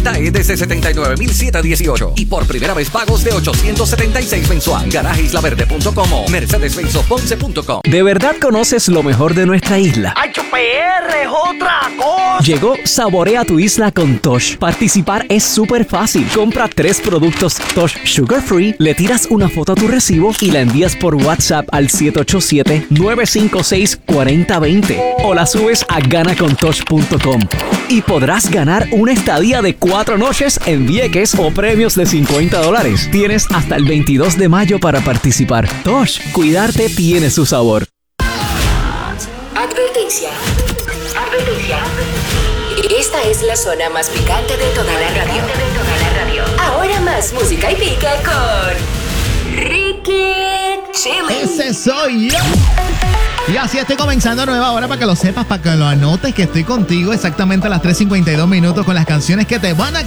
Delta E desde $79,718 y por primera vez pagos de $876 mensual. GarajeIslaVerde.com o MercedesBenzOSponce.com. ¿De verdad conoces lo mejor de nuestra isla? ¡Ay, PR es otra cosa! Llegó Saborea tu isla con Tosh. Participar es súper fácil. Compra 3 productos Tosh Sugar Free, le tiras una foto a tu recibo y la envías por WhatsApp al 787-956-4020 o la subes a ganacontosh.com y podrás ganar una estadía de 4 noches en Vieques o premios de $50. Tienes hasta el 22 de mayo para participar. Tosh, cuidarte tiene su sabor. Advertencia. Esta es la zona más picante de toda la radio. Ahora más música y pique con Ricky Chili. Ese soy yo. Y así estoy comenzando nueva hora para que lo sepas, para que lo anotes, que estoy contigo exactamente a las 3:52 con las canciones que te van a